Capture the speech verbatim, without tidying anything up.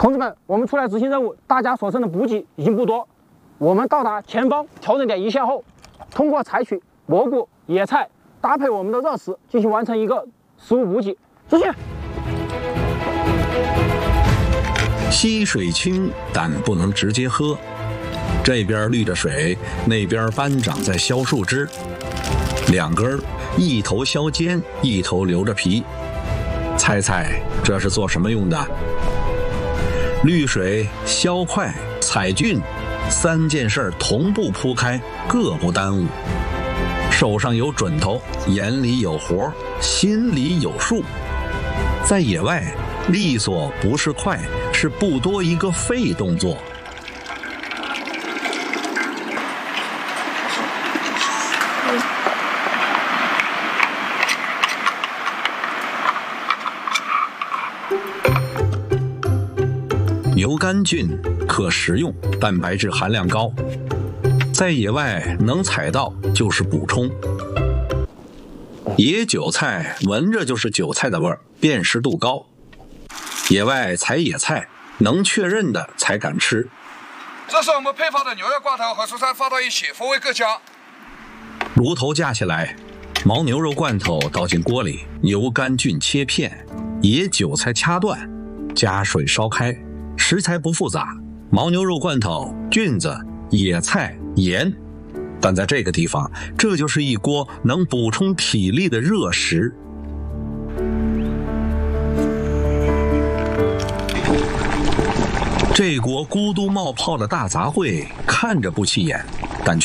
同志们，我们出来执行任务，大家所剩的补给已经不多。我们到达前方调整点一线后，通过采取蘑菇、野菜搭配我们的热食，进行完成一个食物补给。执行。 溪水清，但不能直接喝。这边滤着水，那边班长在削树枝，两根儿，一头削尖，一头留着皮。猜猜这是做什么用的？滤水、削块、采菌，三件事同步铺开，各不耽误。手上有准头，眼里有活，心里有数。在野外，利索不是快，是不多一个废动作。牛肝菌可食用，蛋白质含量高，在野外能采到就是补充。野韭菜闻着就是韭菜的味儿，辨识度高。野外采野菜，能确认的才敢吃。 这是我们配方的牛肉罐头和蔬菜放到一起，风味更佳。 炉头架起来，牦牛肉罐头倒进锅里，牛肝菌切片，野韭菜掐断，加水烧开。食材不复杂，牦牛肉罐头、菌子、野菜、盐，但在这个地方，这就是一锅能补充体力的热食。这锅咕嘟冒泡的大杂烩看着不起眼，